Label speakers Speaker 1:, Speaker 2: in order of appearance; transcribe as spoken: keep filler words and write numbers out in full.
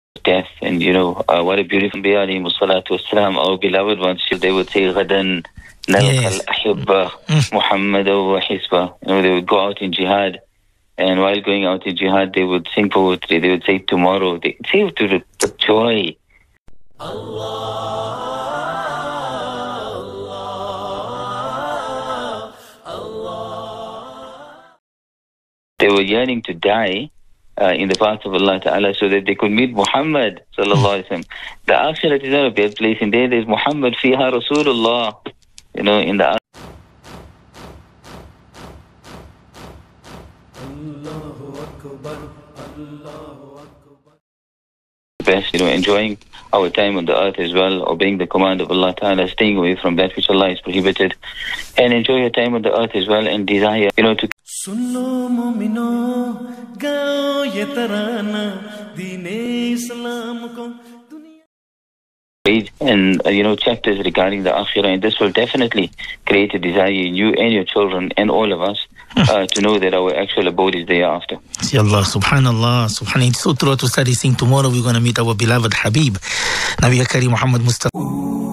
Speaker 1: death. And you know, uh, what a beautiful Anbiya alayhi salatu wassalam, our beloved ones, they would say Ghadan nalqa al-ahibba Muhammadu wa hisba. You know, they would go out in jihad, and while going out in jihad they would sing poetry. They would say tomorrow. They say it to the, the joy. Allah, Allah, Allah. They were yearning to die Uh, in the path of Allah Ta'ala so that they could meet Muhammad Sallallahu Alaihi Wasallam. The Akhirat is not a bad place. In there, there's Muhammad fiha Rasulullah. You know, in the Allahu Akbar, Allahu Akbar. Best, you know, enjoying our time on the earth as well, obeying the command of Allah Ta'ala, staying away from that which Allah has prohibited, and enjoy your time on the earth as well, and desire, you know, to
Speaker 2: Sunno mu'mino, gao ye tarana, Deen-e Islam ko
Speaker 1: dunya. And uh, you know, chapters regarding the Akhirah, and this will definitely create a desire in you and your children and all of us uh, to know that our actual abode is there after.
Speaker 3: Ya Allah, subhanallah, subhanallah. It's so true to study, saying tomorrow we're going to meet our beloved Habib, Nabi Kareem Muhammad Mustafa.